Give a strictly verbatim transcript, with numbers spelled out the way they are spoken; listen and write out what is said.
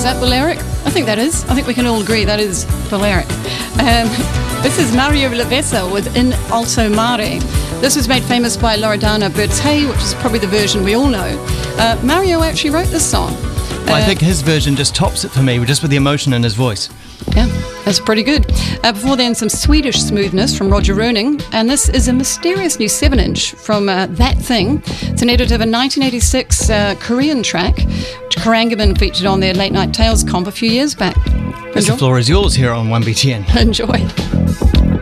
that Balearic? I think that is. I think we can all agree that is Balearic. Um, this is Mario Lavesa with In Alto Mare. This was made famous by Loredana Bertay, which is probably the version we all know. Uh, Mario actually wrote this song. Well, uh, I think his version just tops it for me, just with the emotion in his voice. Yeah, that's pretty good. Uh, before then, some Swedish smoothness from Roger Roning, and this is a mysterious new seven inch from uh, That Thing. It's an edit of a nineteen eighty-six uh, Korean track, which Karangaman featured on their Late Night Tales comp a few years back. The floor is yours here on one B T N. Enjoy.